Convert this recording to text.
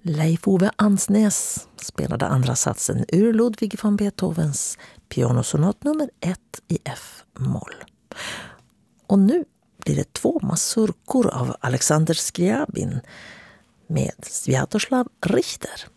Leif Ove Ansnes spelade andra satsen ur Ludwig van Beethovens pianosonat nummer 1 i F-moll. Och nu blir det 2 mazurkor av Alexander Scriabin med Sviatoslav Richter.